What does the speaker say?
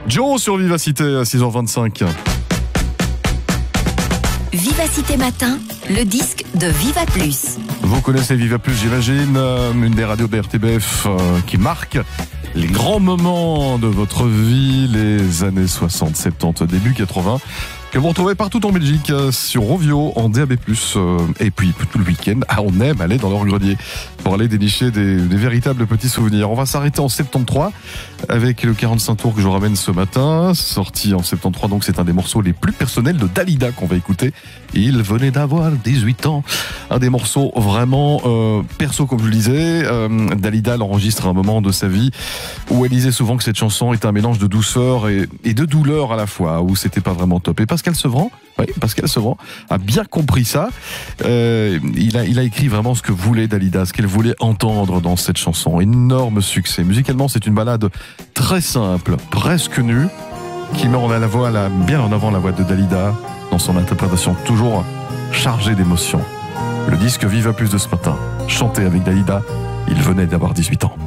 Joe sur Vivacité à 6h25. Vivacité Matin, le disque de Viva Plus. Vous connaissez Viva Plus, j'imagine, une des radios de RTBF qui marque les grands moments de votre vie, les années 60, 70, début 80, que vous retrouvez partout en Belgique, sur Rovio, en DAB+, et puis tout le week-end, on aime aller dans leur grenier pour aller dénicher des véritables petits souvenirs. On va s'arrêter en 73 avec le 45 tours que je ramène ce matin, sorti en 73, donc c'est un des morceaux les plus personnels de Dalida qu'on va écouter. Il venait d'avoir 18 ans, un des morceaux vraiment perso, comme je le disais. Dalida l'enregistre à un moment de sa vie où elle disait souvent que cette chanson était un mélange de douceur et de douleur à la fois, où c'était pas vraiment top. Et Pascal Sevran, a bien compris ça. Il a écrit vraiment ce que voulait Dalida, ce qu'elle voulait entendre dans cette chanson. Énorme succès. Musicalement, c'est une ballade très simple, presque nue, qui met bien en avant la voix de Dalida dans son interprétation toujours chargée d'émotions. Le disque Viva Plus de ce matin, chanté avec Dalida, il venait d'avoir 18 ans.